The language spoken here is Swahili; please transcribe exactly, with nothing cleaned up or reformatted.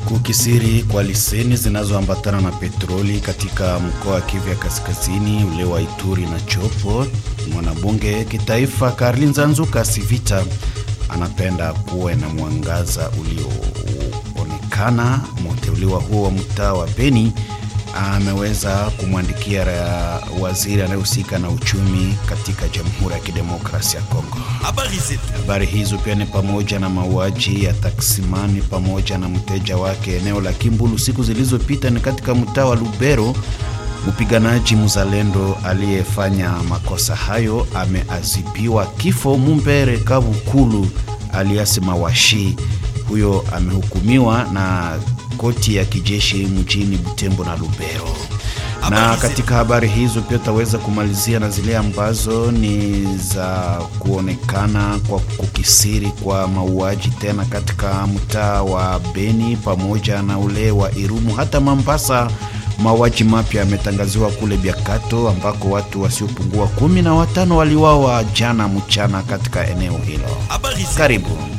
Kukisiri kwa leseni zinazoambatana na petroli katika mkoa wa Kivu ya Kaskazini, ule wa Ituri na Chopo, mwanabunge kitaifa Karlinza Nzuka Sivita anapenda kuwe na mwangaza ulioonekana. Mteuliwa huo wa mtaa wa Beni ameweza kumwandikia waziri anayehusika na uchumi katika Jamhuri ya Kidemokrasia ya Kongo. Habari hizo pia ni pamoja na mauaji ya taksimani pamoja na mteja wake eneo la Kimbulu siku zilizopita ni katika mtaa wa Lubero. Mpiganaji mzalendo aliyefanya makosa hayo ameadhibiwa kifo. Mumbere Kabukulu alias Mawashi huyo amehukumiwa na koti ya kijeshi mjini Butembo na Lubero. Na katika habari hizo pia taweza kumalizia na zile ambazo ni za kuonekana kwa kukisiri kwa mauaji tena katika mtaa wa Beni pamoja na ule wa Irumu hata Mambasa. Mauaji mapya yametangaziwa kule Biakato ambako watu wasiopungua kumi na watano waliuawa jana mchana katika eneo hilo. Karibu.